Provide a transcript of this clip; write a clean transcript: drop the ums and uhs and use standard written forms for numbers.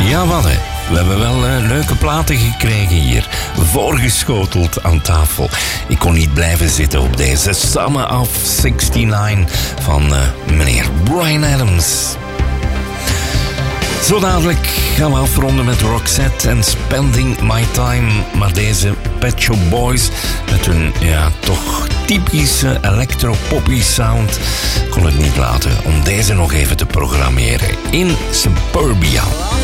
Ja, wat hè. We hebben wel leuke platen gekregen hier. Voorgeschoteld aan tafel. Ik kon niet blijven zitten op deze Summer of 69 van meneer Bryan Adams. Zo dadelijk gaan we afronden met Roxette en Spending My Time. Maar deze Pet Shop Boys met hun toch typische electro-poppy sound kon het niet laten om deze nog even te programmeren in Suburbia.